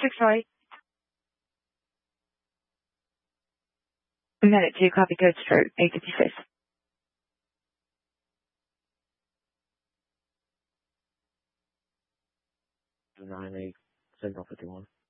6 right. Medic 2, copy code stroke, 856. 98, Central 51.